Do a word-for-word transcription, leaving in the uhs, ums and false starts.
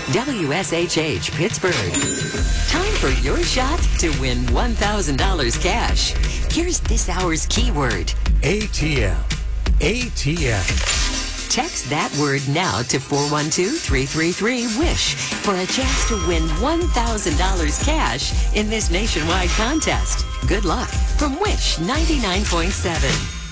W S H H Pittsburgh. Time for your shot to win one thousand dollars cash. Here's this hour's keyword. A T M. A T M. Text that word now to four one two, three three three, WISH for a chance to win one thousand dollars cash in this nationwide contest. Good luck from Wish ninety-nine point seven.